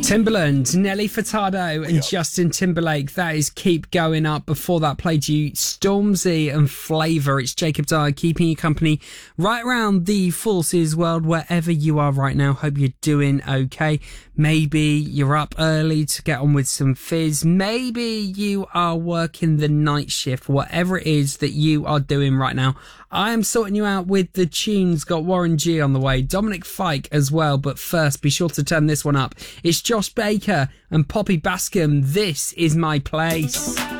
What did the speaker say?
Timbaland, Nelly Furtado and Justin Timberlake. That is Keep Going Up. Before that, played you Stormzy and Flavor. It's Jacob Dyer keeping you company right around the Forces world, wherever you are right now. Hope you're doing okay. Maybe you're up early to get on with some fizz. Maybe you are working the night shift. Whatever it is that you are doing right now, I am sorting you out with the tunes. Got Warren G on the way, Dominic Fike as well. But first, be sure to turn this one up. It's Josh Baker and Poppy Bascom. This is My Place.